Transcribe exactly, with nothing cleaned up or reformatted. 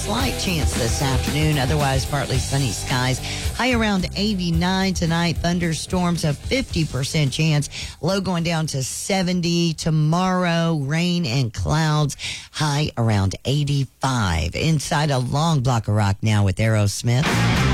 Slight chance this afternoon, otherwise partly sunny skies. High around eighty-nine tonight. Thunderstorms, a fifty percent chance. Low going down to seventy tomorrow. Rain and clouds. High around eighty-five. Inside a long block of rock now with Aerosmith.